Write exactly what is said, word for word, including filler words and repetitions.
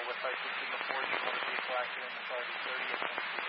West I sixteen before, you want a vehicle accident, authority thirty at